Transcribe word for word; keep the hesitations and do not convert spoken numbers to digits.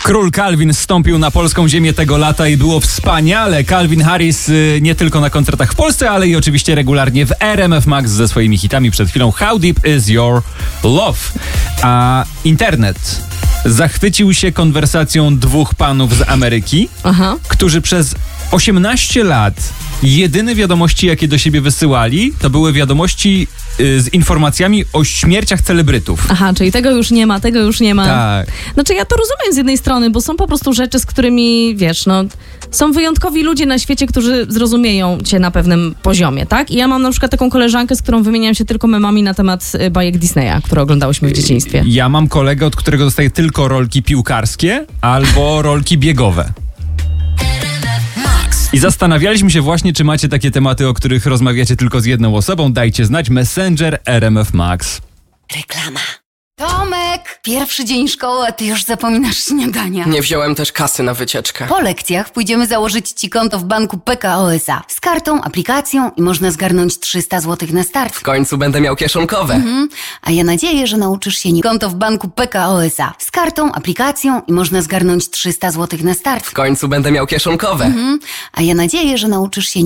Król Calvin zstąpił na polską ziemię tego lata i było wspaniale. Calvin Harris y, nie tylko na koncertach w Polsce, ale i oczywiście regularnie w R M F Max ze swoimi hitami. Przed chwilą How Deep Is Your Love? A internet zachwycił się konwersacją dwóch panów z Ameryki, Aha. którzy przez osiemnaście lat jedyne wiadomości, jakie do siebie wysyłali, to były wiadomości y, z informacjami o śmierciach celebrytów. Aha, czyli tego już nie ma, tego już nie ma. Tak. Znaczy ja to rozumiem z jednej strony, bo są po prostu rzeczy, z którymi, wiesz, no, są wyjątkowi ludzie na świecie, którzy zrozumieją cię na pewnym poziomie, tak? I ja mam na przykład taką koleżankę, z którą wymieniam się tylko memami na temat y, bajek Disneya, które oglądałyśmy w dzieciństwie. Ja mam kolegę, od którego dostaję tylko rolki piłkarskie albo rolki biegowe. I zastanawialiśmy się właśnie, czy macie takie tematy, o których rozmawiacie tylko z jedną osobą. Dajcie znać. Messenger R M F Max. Reklama. Tomek, pierwszy dzień szkoły, a ty już zapominasz śniadania. Nie wziąłem też kasy na wycieczkę. Po lekcjach pójdziemy założyć ci konto w banku P K O S A. Z kartą, aplikacją i można zgarnąć trzysta złotych na start. W końcu będę miał kieszonkowe. Mhm. A ja nadzieję, że nauczysz się nie konto w banku P K O S A. Z kartą, aplikacją i można zgarnąć trzysta złotych na start. W końcu będę miał kieszonkowe. Mhm. A ja nadzieję, że nauczysz się